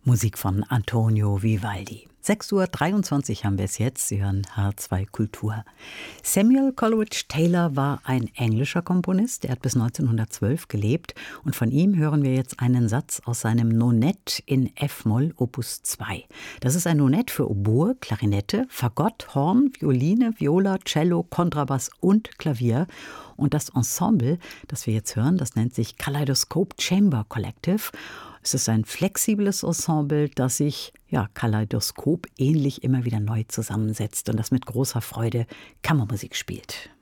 Musik von Antonio Vivaldi. 6:23 Uhr haben wir es jetzt. Sie hören H2 Kultur. Samuel Coleridge Taylor war ein englischer Komponist. Er hat bis 1912 gelebt. Und von ihm hören wir jetzt einen Satz aus seinem Nonett in F-Moll, Opus 2. Das ist ein Nonett für Oboe, Klarinette, Fagott, Horn, Violine, Viola, Cello, Kontrabass und Klavier. Und das Ensemble, das wir jetzt hören, das nennt sich Kaleidoscope Chamber Collective. Es ist ein flexibles Ensemble, das sich Kaleidoskop ähnlich immer wieder neu zusammensetzt und das mit großer Freude Kammermusik spielt.